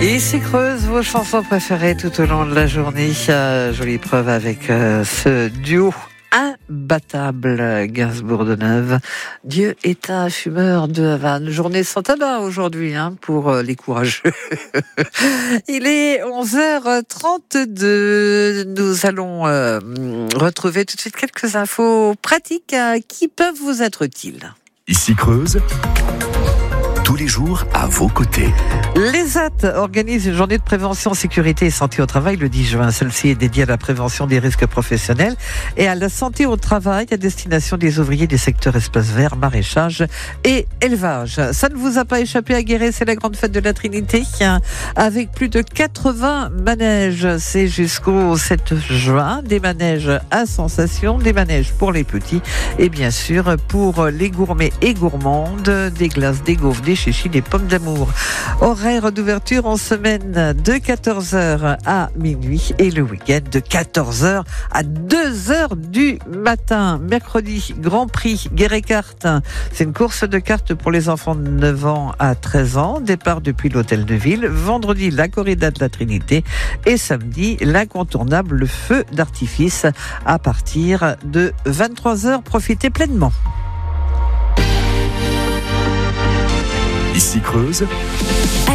Et ici Creuse, vos chansons préférées tout au long de la journée. Jolie preuve avec ce duo imbattable Gainsbourg-Deneuve. Dieu est un fumeur de Havane. Journée sans tabac aujourd'hui pour les courageux. Il est 11h32. Nous allons retrouver tout de suite quelques infos pratiques qui peuvent vous être utiles. Ici Creuse, tous les jours à vos côtés. L'ESAT organise une journée de prévention, sécurité et santé au travail le 10 juin. Celle-ci est dédiée à la prévention des risques professionnels et à la santé au travail à destination des ouvriers des secteurs espaces verts, maraîchage et élevage. Ça ne vous a pas échappé à Guéret, c'est la grande fête de la Trinité avec plus de 80 manèges. C'est jusqu'au 7 juin. Des manèges à sensation, des manèges pour les petits et bien sûr pour les gourmets et gourmandes, des glaces, des gaufres, des chichis, des pommes d'amour. Horaire d'ouverture en semaine de 14h à minuit et le week-end de 14h à 2h du matin. Mercredi, Grand Prix Guéret Cartes. C'est une course de cartes pour les enfants de 9 ans à 13 ans. Départ depuis l'hôtel de ville. Vendredi, la corrida de la Trinité. Et samedi, l'incontournable feu d'artifice à partir de 23h. Profitez pleinement. Ici Creuse.